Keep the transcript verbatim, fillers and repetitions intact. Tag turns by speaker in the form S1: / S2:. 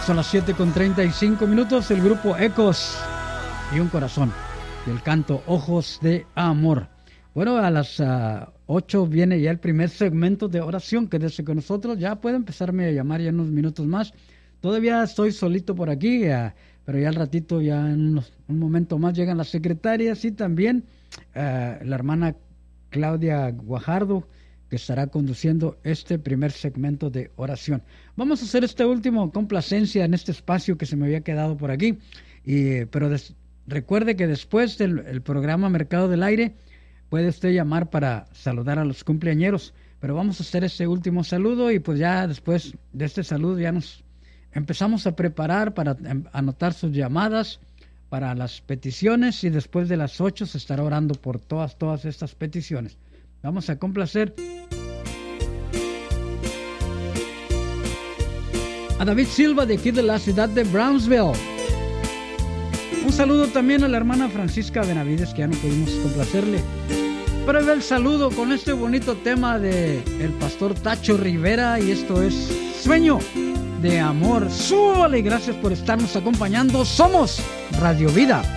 S1: Son las siete con treinta y cinco minutos. El grupo Ecos y un corazón. Y el canto Ojos de Amor. Bueno, a las uh, ocho viene ya el primer segmento de oración. Quédese con nosotros. Ya puede empezarme a llamar ya en unos minutos más. Todavía estoy solito por aquí, uh, pero ya al ratito, ya en unos, un momento más llegan las secretarias y también uh, la hermana Claudia Guajardo, que estará conduciendo este primer segmento de oración. Vamos a hacer este último complacencia en este espacio que se me había quedado por aquí. Y, pero des, recuerde que después del el programa Mercado del Aire puede usted llamar para saludar a los cumpleañeros. Pero vamos a hacer este último saludo y pues ya después de este saludo ya nos empezamos a preparar para anotar sus llamadas para las peticiones y después de las ocho se estará orando por todas, todas estas peticiones. Vamos a complacer a David Silva de aquí de la ciudad de Brownsville. Un saludo también a la hermana Francisca Benavides, que ya no pudimos complacerle. Pero el saludo con este bonito tema de el pastor Tacho Rivera, y esto es Sueño de Amor. Súbale, gracias por estarnos acompañando. Somos Radio Vida.